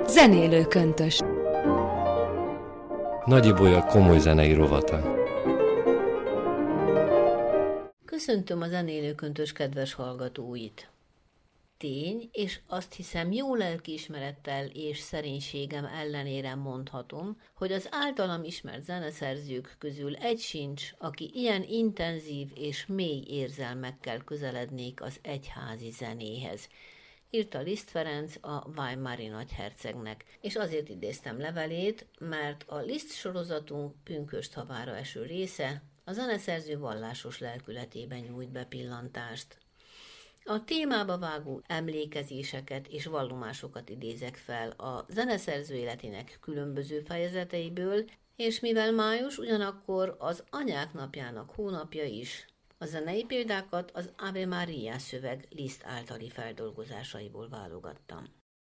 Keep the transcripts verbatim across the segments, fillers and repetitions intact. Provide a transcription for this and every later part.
Zenélő köntös. Nagy Ibolya komoly zenei rovata. Köszöntöm a Zenélő köntös kedves hallgatóit! Tény, és azt hiszem jó lelkiismerettel és szerénységem ellenére mondhatom, hogy az általam ismert zeneszerzők közül egy sincs, aki ilyen intenzív és mély érzelmekkel közelednék az egyházi zenéhez, írta Liszt Ferenc a weimari nagyhercegnek, és azért idéztem levelét, mert a Liszt sorozatunk pünkösd havára eső része a zeneszerző vallásos lelkületében nyújt be pillantást. A témába vágó emlékezéseket és vallomásokat idézek fel a zeneszerző életének különböző fejezeteiből, és mivel május ugyanakkor az anyák napjának hónapja is, a zenei példákat az Ave Maria szöveg Liszt általi feldolgozásaiból válogattam.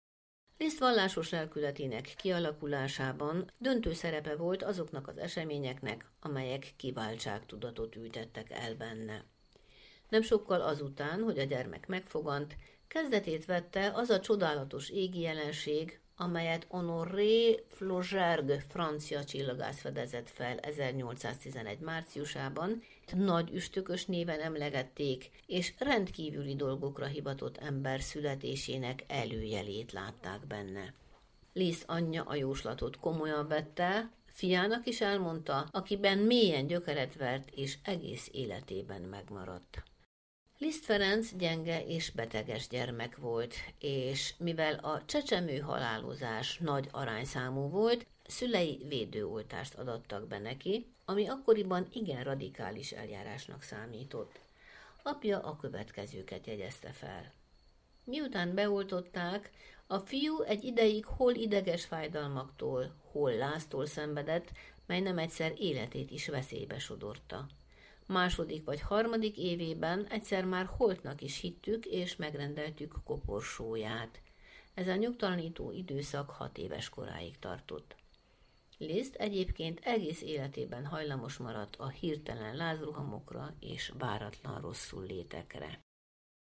Liszt vallásos lelkületének kialakulásában döntő szerepe volt azoknak az eseményeknek, amelyek kiváltságtudatot ültettek el benne. Nem sokkal azután, hogy a gyermek megfogant, kezdetét vette az a csodálatos égi jelenség, amelyet Honoré Flaugergue francia csillagász fedezett fel ezernyolcszáztizenegy márciusában, nagy üstökös néven emlegették, és rendkívüli dolgokra hivatott ember születésének előjelét látták benne. Liszt anyja a jóslatot komolyan vette, fiának is elmondta, akiben mélyen gyökeret vert és egész életében megmaradt. Liszt Ferenc gyenge és beteges gyermek volt, és mivel a csecsemő halálozás nagy arányszámú volt, szülei védőoltást adattak be neki, ami akkoriban igen radikális eljárásnak számított. Apja a következőket jegyezte fel. Miután beoltották, a fiú egy ideig hol ideges fájdalmaktól, hol láztól szenvedett, mely nem egyszer életét is veszélybe sodorta. Második vagy harmadik évében egyszer már holtnak is hittük és megrendeltük koporsóját. Ez a nyugtalanító időszak hat éves koráig tartott. Liszt egyébként egész életében hajlamos maradt a hirtelen lázrohamokra és váratlan rosszul létekre.